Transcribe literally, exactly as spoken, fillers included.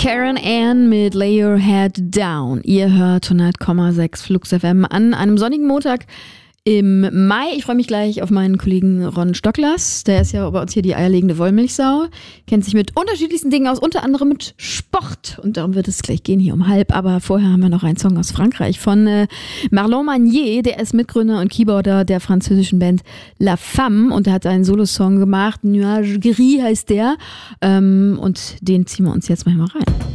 Karen Ann mit Lay Your Head Down. Ihr hört hundert Komma sechs Flux F M an einem sonnigen Montag im Mai. Ich freue mich gleich auf meinen Kollegen Ron Stocklers. Der ist ja bei uns hier die eierlegende Wollmilchsau. Kennt sich mit unterschiedlichsten Dingen aus, unter anderem mit Sport. Und darum wird es gleich gehen hier um halb. Aber vorher haben wir noch einen Song aus Frankreich von äh, Marlon Magnier. Der ist Mitgründer und Keyboarder der französischen Band La Femme. Und er hat einen Solosong gemacht. Nuage Gris heißt der. Ähm, und den ziehen wir uns jetzt mal rein.